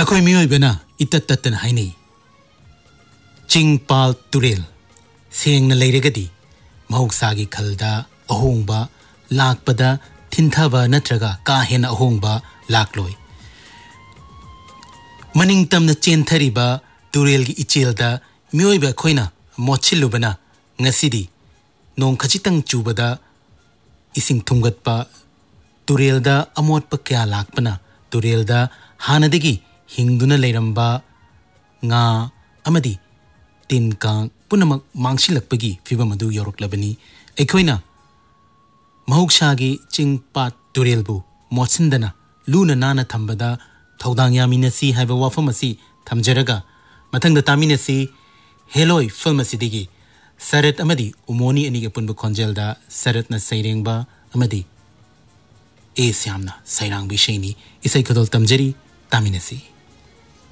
अखोई मियोइबना इतत तत्तन हाइनै चिंग पाल तुरेल सेंगना लेरगदी महौसागी खलदा अहोंगबा लाकपदा थिंथाबा नत्रगा का हेन अहोंगबा लाकलोय मनिंग तमना चेंथरिबा तुरेलगी इचेलदा मियोइबा खोइना मोचिलुबना ngasidi nong khachitang chubada ising thumgatpa turelda amotpa kya lakpana turelda hanadigi hingduna leiramba nga amadi tinkang punamak mangsilakpagi fibamadu yoroklabani ekhoina mahuksagi chingpat turelbu motsindana luna nana thambada thodang yaminasi haiba wafamasi thamjaraga mathangda taminasi heloi filmasidigi Sarat amadi umoni ani ke punbu konjelda saratna sairengba amadi e syamna sairang bisheni isai khodol tamjari taminasi